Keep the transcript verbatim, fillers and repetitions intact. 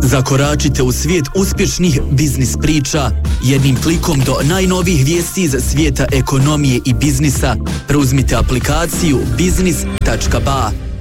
Zakoračite u svijet uspješnih biznis priča. Jednim klikom do najnovijih vijesti iz svijeta ekonomije i biznisa. Preuzmite aplikaciju biznis tačka ba.